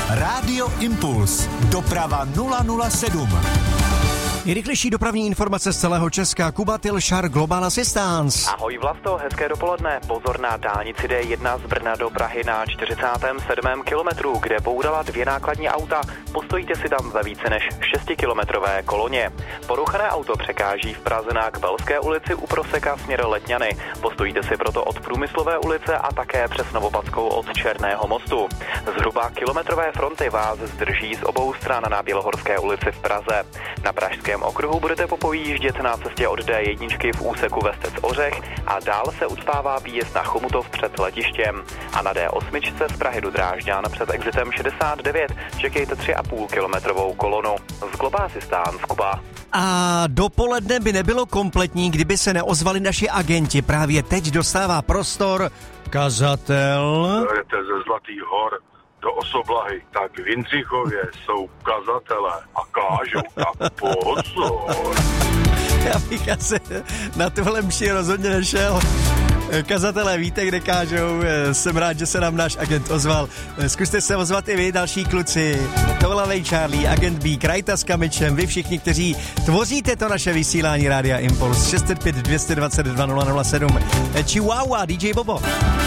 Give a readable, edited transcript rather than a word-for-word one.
Rádio Impuls. Doprava 007. Nejrychlejší dopravní informace z celého Česka. Kuba Tilšar, Global Assistance. Ahoj Vlasto, hezké dopoledne. Pozor na dálnici D1 z Brna do Prahy na 47. kilometru, kde bourala 2 nákladní auta. Postojíte si tam ve více než 6kilometrové koloně. Porouchané auto překáží v Praze na Kbelské ulici u Proseka směr Letňany. Postojíte si proto od Průmyslové ulice a také přes Novopadskou od Černého mostu. Zhruba kilometrové fronty vás zdrží z obou stran na Bělohorské ulici v Praze. Na Pražském okruhu budete popojíždět na cestě od D1 v úseku Vestec Ořech a dál se ucpává výjezd na Chomutov před letištěm. A na D8 z Prahy do Drážďan před exitem 69 čekejte 3,5 kilometrovou kolonu. Z Global Assistance, Kuba. A dopoledne by nebylo kompletní, kdyby se neozvali naši agenti. Právě teď dostává prostor kazatel. Jdete ze Zlatých hor do Osoblahy, tak v Jindřichově jsou kazatelé a kážou, tak pozor. Já bych asi na tohle mši rozhodně nešel. Kazatelé, víte, kde kážou. Jsem rád, že se nám náš agent ozval. Zkuste se ozvat i vy, další kluci. Toulavej Charlie, agent B, Krajta s Kamičem, vy všichni, kteří tvoříte to naše vysílání Rádia Impuls. 605 222 007. Chihuahua, DJ Bobo.